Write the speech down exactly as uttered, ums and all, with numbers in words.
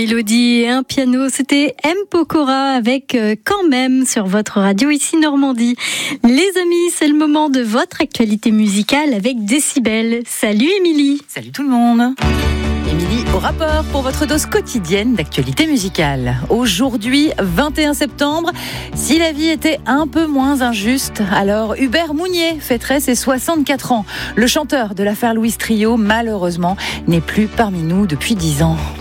mélodie et un piano. C'était M. Pokora avec euh, Quand même sur votre radio ici Normandie. Les amis, c'est le moment de votre actualité musicale avec Décibel. Salut Émilie. Salut tout le monde. Émilie au rapport pour votre dose quotidienne d'actualité musicale. Aujourd'hui, vingt et un septembre, si la vie était un peu moins injuste, alors Hubert Mounier fêterait ses soixante-quatre ans. Le chanteur de l'affaire Louise Trio, malheureusement, n'est plus parmi nous depuis dix ans.